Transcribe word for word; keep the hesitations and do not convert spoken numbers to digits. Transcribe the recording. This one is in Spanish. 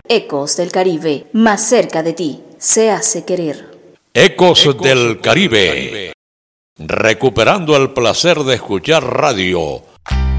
Ecos del Caribe, más cerca de ti, se hace querer. Ecos, Ecos del Caribe, recuperando el placer de escuchar radio